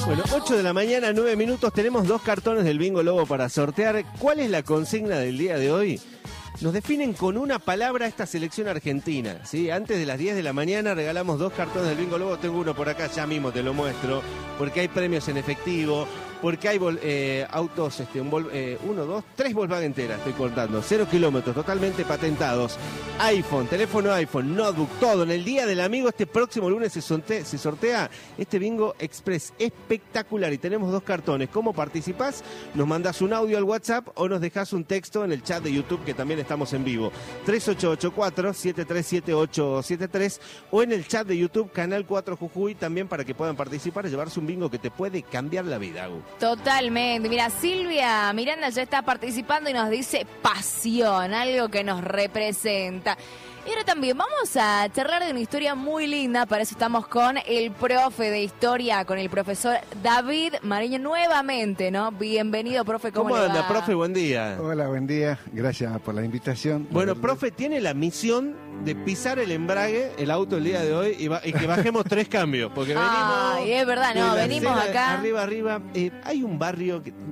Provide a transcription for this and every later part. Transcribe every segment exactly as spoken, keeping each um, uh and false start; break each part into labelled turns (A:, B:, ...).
A: Bueno, ocho de la mañana, nueve minutos, tenemos dos cartones del Bingo Lobo para sortear. ¿Cuál es la consigna del día de hoy? Nos definen con una palabra esta selección argentina, ¿sí? Antes de las diez de la mañana regalamos dos cartones del Bingo Lobo. Tengo uno por acá, ya mismo te lo muestro, porque hay premios en efectivo, porque hay eh, autos, este, un vol eh, uno, dos, tres Volkswagen enteras, estoy contando, cero kilómetros, totalmente patentados, iPhone, teléfono iPhone, notebook, todo. En el Día del Amigo, este próximo lunes se sortea, se sortea este Bingo Express espectacular y tenemos dos cartones. ¿Cómo participás? Nos mandás un audio al WhatsApp o nos dejás un texto en el chat de YouTube, que también estamos en vivo, tres ocho ocho cuatro, siete tres siete ocho siete tres, o en el chat de YouTube, Canal cuatro Jujuy, también para que puedan participar y llevarse un bingo que te puede cambiar la vida, Gu.
B: Totalmente. Mira, Silvia Miranda ya está participando y nos dice pasión, algo que nos representa. Y ahora también vamos a charlar de una historia muy linda. Para eso estamos con el profe de historia, con el profesor David Mariño nuevamente, ¿no? Bienvenido, profe. ¿Cómo,
A: ¿Cómo
B: le
A: anda,
B: va?
A: profe? Buen día.
C: Hola, buen día. Gracias por la invitación.
A: Bueno, profe, tiene la misión de pisar el embrague, el auto el día de hoy, y, va, y que bajemos tres cambios. Porque venimos...
B: Ay, es verdad, no, venimos acá.
A: Arriba, arriba. Eh, hay un barrio que...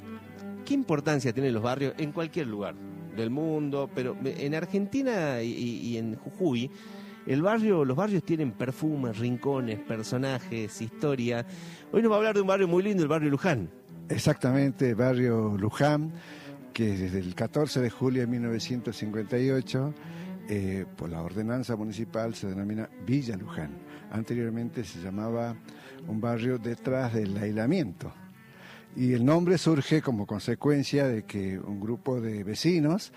A: ¿Qué importancia tienen los barrios en cualquier lugar del mundo? Pero en Argentina y, y en Jujuy, el barrio, los barrios tienen perfumes, rincones, personajes, historia. Hoy nos va a hablar de un barrio muy lindo, el barrio Luján.
C: Exactamente, el barrio Luján, que desde el catorce de julio de mil novecientos cincuenta y ocho, eh, por la ordenanza municipal, se denomina Villa Luján. Anteriormente se llamaba un barrio detrás del aislamiento. Y el nombre surge como consecuencia de que un grupo de vecinos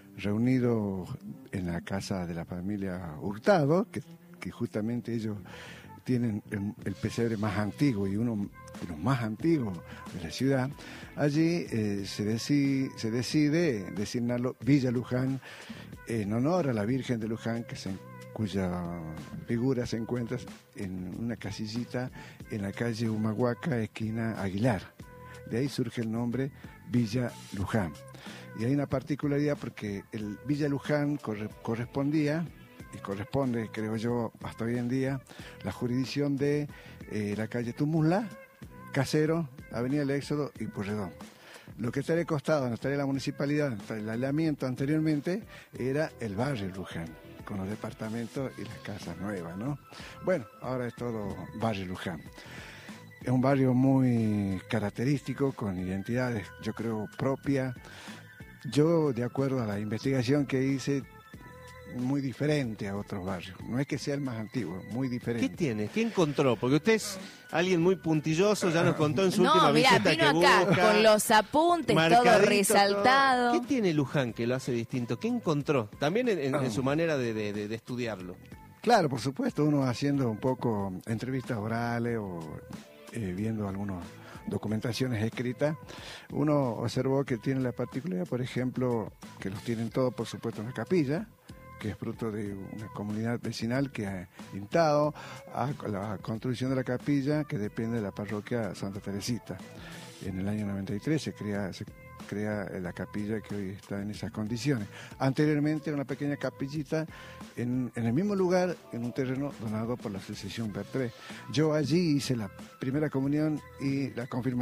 C: reunidos en la casa de la familia Hurtado, que, que justamente ellos tienen el, el pesebre más antiguo y uno de los más antiguos de la ciudad, allí eh, se, decide, se decide designarlo Villa Luján en honor a la Virgen de Luján, que se, cuya figura se encuentra en una casillita en la calle Humahuaca, esquina Aguilar. De ahí surge el nombre Villa Luján. Y hay una particularidad porque el Villa Luján corre, correspondía, y corresponde, creo yo, hasta hoy en día, la jurisdicción de eh, la calle Tumuzla, Casero, Avenida del Éxodo y Pueyrredón. Lo que estaría costado, donde estaría la municipalidad, donde estaría el aislamiento anteriormente, era el barrio Luján, con los departamentos y las casas nuevas, ¿no? Bueno, ahora es todo barrio Luján. Es un barrio muy característico, con identidades, yo creo, propias. Yo, de acuerdo a la investigación que hice, muy diferente a otros barrios. No es que sea el más antiguo, muy diferente.
A: ¿Qué tiene? ¿Qué encontró? Porque usted es alguien muy puntilloso, ya nos contó en su
B: no,
A: última
B: mira,
A: visita
B: vino
A: que
B: acá
A: busca,
B: con los apuntes, todo resaltado.
A: Todo. ¿Qué tiene Luján que lo hace distinto? ¿Qué encontró? También en, en, en su manera de, de, de, de estudiarlo.
C: Claro, por supuesto, uno haciendo un poco entrevistas orales o eh, viendo algunas documentaciones escritas, uno observó que tiene la particularidad, por ejemplo, que los tienen todos, por supuesto, en la capilla, que es fruto de una comunidad vecinal que ha instado a la construcción de la capilla, que depende de la parroquia Santa Teresita. En el año noventa y tres se crea, se crea la capilla que hoy está en esas condiciones. Anteriormente era una pequeña capillita en, en el mismo lugar, en un terreno donado por la Asociación Bertré. Yo allí hice la primera comunión y la confirmación